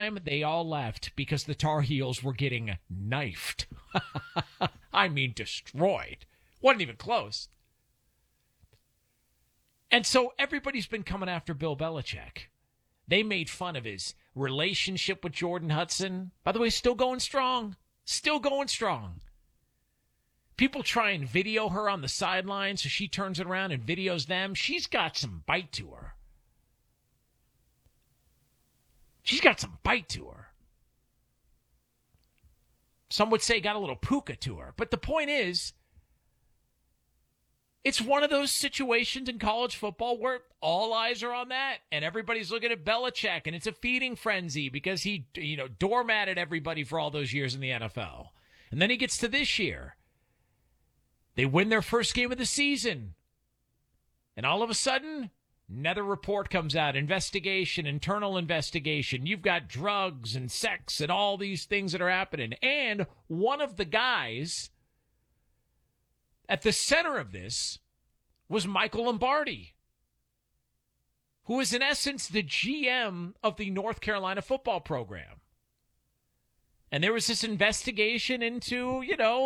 time, they all left because the Tar Heels were getting knifed. I mean, destroyed. Wasn't even close. And so everybody's been coming after Bill Belichick. They made fun of his relationship with Jordan Hudson. By the way, still going strong. Still going strong. People try and video her on the sideline, so she turns it around and videos them. She's got some bite to her. She's got some bite to her. Some would say got a little puka to her. But the point is, it's one of those situations in college football where all eyes are on that, and everybody's looking at Belichick, and it's a feeding frenzy because he, doormatted everybody for all those years in the NFL. And then he gets to this year. They win their first game of the season. And all of a sudden, another report comes out, investigation, internal investigation. You've got drugs and sex and all these things that are happening. And one of the guys at the center of this was Michael Lombardi, who is in essence the GM of the North Carolina football program. And there was this investigation into,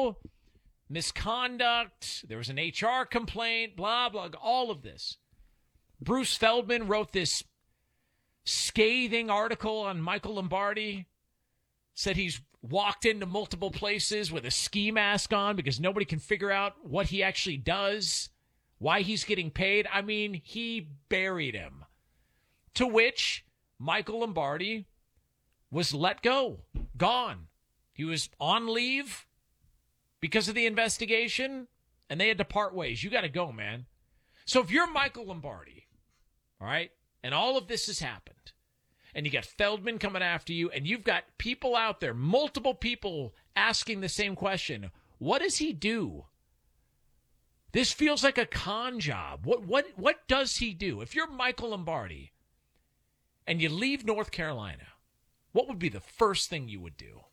misconduct. There was an HR complaint, blah, blah, all of this. Bruce Feldman wrote this scathing article on Michael Lombardi, said he's walked into multiple places with a ski mask on because nobody can figure out what he actually does, why he's getting paid. I mean, he buried him. To which Michael Lombardi was let go, gone. He was on leave because of the investigation, and they had to part ways. You got to go, man. So if you're Michael Lombardi, all right, and all of this has happened, and you got Feldman coming after you, and you've got people out there, multiple people asking the same question, what does he do? This feels like a con job. What does he do? If you're Michael Lombardi and you leave North Carolina, what would be the first thing you would do?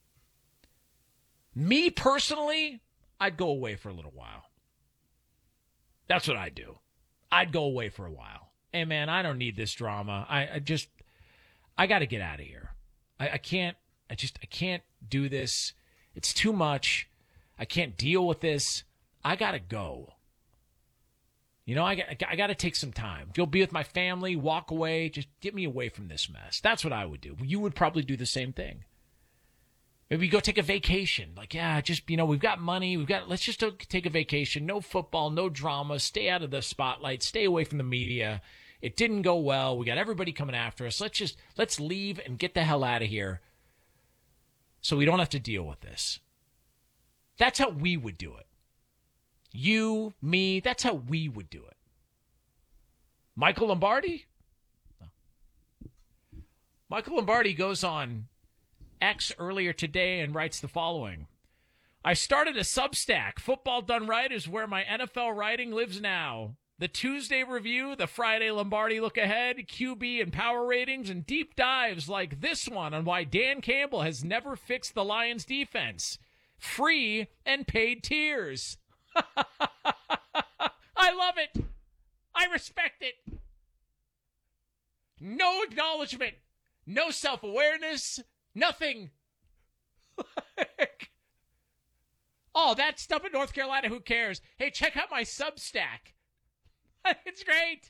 Me personally, I'd go away for a little while. That's what I'd do. I'd go away for a while. Hey, man, I don't need this drama. I got to get out of here. I can't do this. It's too much. I can't deal with this. I got to go. I got to take some time. Go be with my family, walk away, just get me away from this mess. That's what I would do. You would probably do the same thing. Maybe go take a vacation. We've got money. Let's just take a vacation. No football, no drama. Stay out of the spotlight. Stay away from the media. It didn't go well. We got everybody coming after us. Let's leave and get the hell out of here so we don't have to deal with this. That's how we would do it. You, me, that's how we would do it. Michael Lombardi? No. Michael Lombardi goes on X earlier today and writes the following. I started a Substack. Football Done Right is where my NFL writing lives now. The Tuesday review, the Friday Lombardi look ahead, QB and power ratings, and deep dives like this one on why Dan Campbell has never fixed the Lions defense. Free and paid tiers. I love it. I respect it. No acknowledgement. No self-awareness. Nothing. Oh, that stuff in North Carolina, who cares? Hey, check out my Substack. It's great.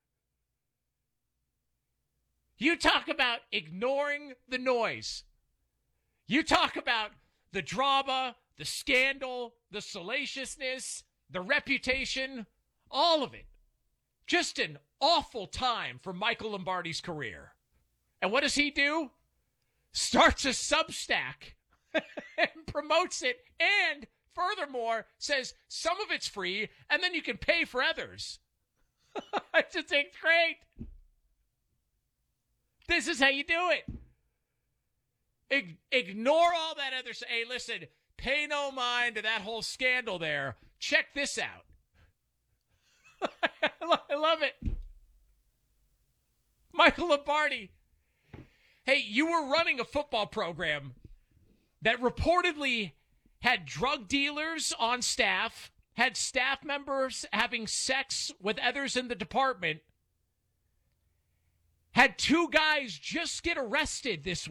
You talk about ignoring the noise. You talk about the drama, the scandal, the salaciousness, the reputation, all of it. Just an awful time for Michael Lombardi's career. And what does he do? Starts a Substack and promotes it, and furthermore says some of it's free and then you can pay for others. I just think it's great. This is how you do it. Ignore all that other stuff. Hey, listen, pay no mind to that whole scandal there. Check this out. I love it. Michael Lombardi. Hey, you were running a football program that reportedly had drug dealers on staff, had staff members having sex with others in the department, had two guys just get arrested this week.